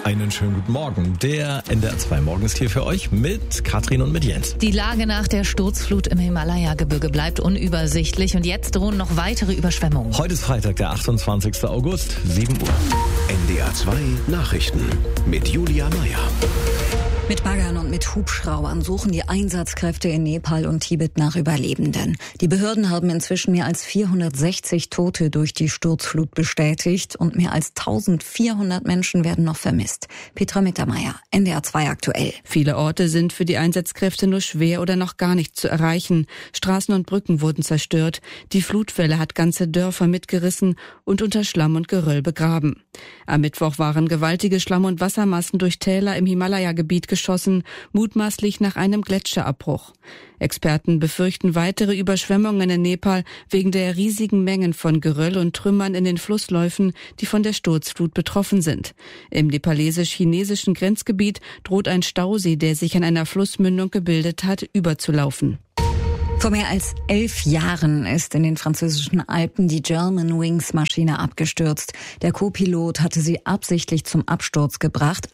Einen schönen guten Morgen. Der NDR 2 Morgen ist hier für euch mit Katrin und mit Jens. Die Lage nach der Sturzflut im Himalaya-Gebirge bleibt unübersichtlich und jetzt drohen noch weitere Überschwemmungen. Heute ist Freitag, der 28. August, 7 Uhr. NDR 2 Nachrichten mit Julia Meyer. Mit Baggern und mit Hubschraubern suchen die Einsatzkräfte in Nepal und Tibet nach Überlebenden. Die Behörden haben inzwischen mehr als 460 Tote durch die Sturzflut bestätigt und mehr als 1400 Menschen werden noch vermisst. Petra Mittermeier, NDR 2 aktuell. Viele Orte sind für die Einsatzkräfte nur schwer oder noch gar nicht zu erreichen. Straßen und Brücken wurden zerstört. Die Flutwelle hat ganze Dörfer mitgerissen und unter Schlamm und Geröll begraben. Am Mittwoch waren gewaltige Schlamm- und Wassermassen durch Täler im Himalaya-Gebiet geschossen, mutmaßlich nach einem Gletscherabbruch. Experten befürchten weitere Überschwemmungen in Nepal wegen der riesigen Mengen von Geröll und Trümmern in den Flussläufen, die von der Sturzflut betroffen sind. Im nepalesisch-chinesischen Grenzgebiet droht ein Stausee, der sich an einer Flussmündung gebildet hat, überzulaufen. Vor mehr als 11 Jahren ist in den französischen Alpen die Germanwings-Maschine abgestürzt. Der Co-Pilot hatte sie absichtlich zum Absturz gebracht.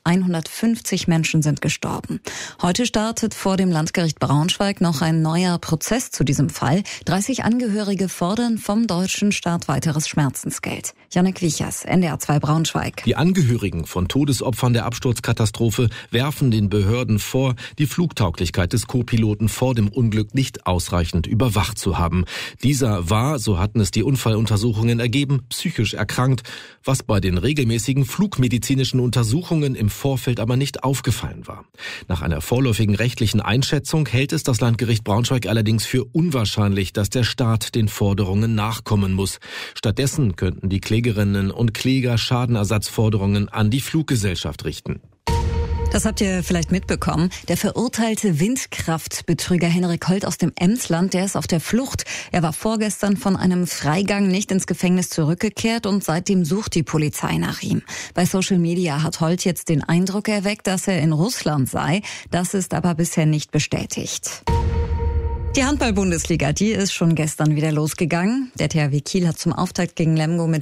150 Menschen sind gestorben. Heute startet vor dem Landgericht Braunschweig noch ein neuer Prozess zu diesem Fall. 30 Angehörige fordern vom deutschen Staat weiteres Schmerzensgeld. Jannik Wiechers, NDR 2 Braunschweig. Die Angehörigen von Todesopfern der Absturzkatastrophe werfen den Behörden vor, die Flugtauglichkeit des Co-Piloten vor dem Unglück nicht ausreichend überwacht zu haben. Dieser war, so hatten es die Unfalluntersuchungen ergeben, psychisch erkrankt, was bei den regelmäßigen flugmedizinischen Untersuchungen im Vorfeld aber nicht aufgefallen war. Nach einer vorläufigen rechtlichen Einschätzung hält es das Landgericht Braunschweig allerdings für unwahrscheinlich, dass der Staat den Forderungen nachkommen muss. Stattdessen könnten die Klägerinnen und Kläger Schadenersatzforderungen an die Fluggesellschaft richten. Das habt ihr vielleicht mitbekommen. Der verurteilte Windkraftbetrüger Henrik Holt aus dem Emsland, der ist auf der Flucht. Er war vorgestern von einem Freigang nicht ins Gefängnis zurückgekehrt und seitdem sucht die Polizei nach ihm. Bei Social Media hat Holt jetzt den Eindruck erweckt, dass er in Russland sei. Das ist aber bisher nicht bestätigt. Die Handball-Bundesliga, die ist schon gestern wieder losgegangen. Der THW Kiel hat zum Auftakt gegen Lemgo mit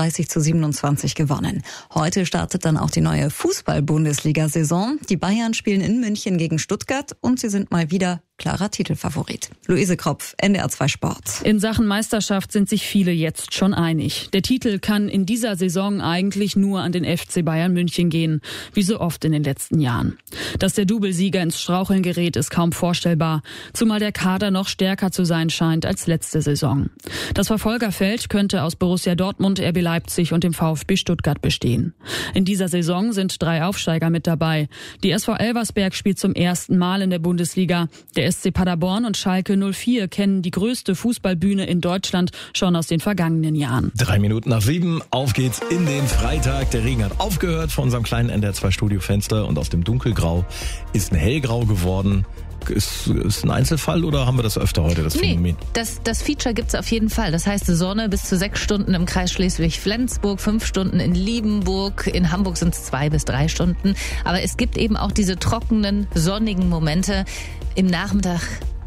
35:27 gewonnen. Heute startet dann auch die neue Fußball-Bundesliga-Saison. Die Bayern spielen in München gegen Stuttgart und sie sind mal wieder klarer Titelfavorit. Luise Kropf, NDR 2 Sport. In Sachen Meisterschaft sind sich viele jetzt schon einig. Der Titel kann in dieser Saison eigentlich nur an den FC Bayern München gehen, wie so oft in den letzten Jahren. Dass der Doublesieger ins Straucheln gerät, ist kaum vorstellbar, zumal der Kader noch stärker zu sein scheint als letzte Saison. Das Verfolgerfeld könnte aus Borussia Dortmund, RB Leipzig und dem VfB Stuttgart bestehen. In dieser Saison sind 3 Aufsteiger mit dabei. Die SV Elversberg spielt zum ersten Mal in der Bundesliga. Der SC Paderborn und Schalke 04 kennen die größte Fußballbühne in Deutschland schon aus den vergangenen Jahren. 3 Minuten nach 7, auf geht's in den Freitag. Der Regen hat aufgehört vor unserem kleinen NDR 2 Studiofenster und aus dem Dunkelgrau ist ein Hellgrau geworden. Ist ein Einzelfall oder haben wir das öfter heute, das Phänomen? Das Feature gibt's auf jeden Fall. Das heißt Sonne bis zu 6 Stunden im Kreis Schleswig-Flensburg, 5 Stunden in Liebenburg, in Hamburg sind es 2 bis 3 Stunden. Aber es gibt eben auch diese trockenen, sonnigen Momente am Nachmittag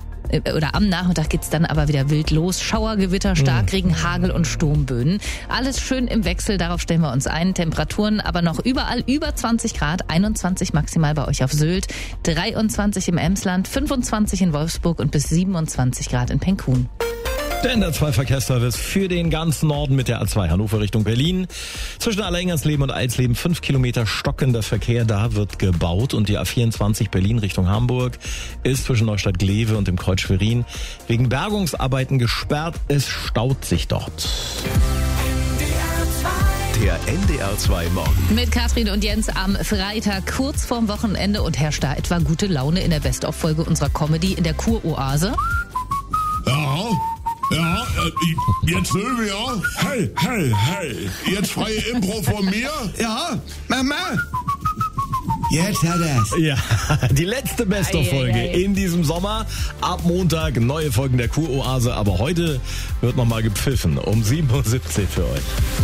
geht's dann aber wieder wild los. Schauergewitter, Starkregen, Hagel und Sturmböen. Alles schön im Wechsel, darauf stellen wir uns ein. Temperaturen aber noch überall über 20 Grad, 21 maximal bei euch auf Sylt, 23 im Emsland, 25 in Wolfsburg und bis 27 Grad in Penkun. Der NDR 2 Verkehrsservice für den ganzen Norden mit der A2 Hannover Richtung Berlin. Zwischen Alleingernsleben und Alsleben 5 Kilometer stockender Verkehr, da wird gebaut. Und die A24 Berlin Richtung Hamburg ist zwischen Neustadt-Glewe und dem Kreuz Schwerin wegen Bergungsarbeiten gesperrt. Es staut sich dort. Der NDR 2 Morgen. Mit Katrin und Jens am Freitag, kurz vorm Wochenende, und herrscht da etwa gute Laune in der Best-of-Folge unserer Comedy in der Kuroase. Ja, jetzt Silvia. Hey. Jetzt freie Impro von mir? Ja, Mama. Jetzt hat er's. Ja, die letzte Best-of-Folge in diesem Sommer. Ab Montag neue Folgen der Kuroase. Aber heute wird nochmal gepfiffen um 7:17 Uhr für euch.